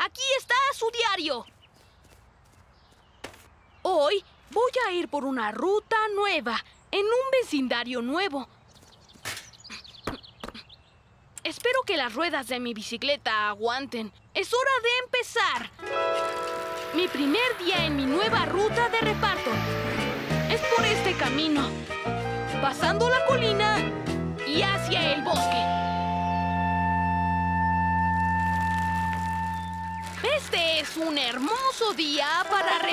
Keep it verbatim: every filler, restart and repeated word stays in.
Aquí está su diario. Hoy voy a ir por una ruta nueva, en un vecindario nuevo. Espero que las ruedas de mi bicicleta aguanten. ¡Es hora de empezar! Mi primer día en mi nueva ruta de reparto. Es por este camino, pasando la colina y hacia el bosque. Este es un hermoso día para repartir.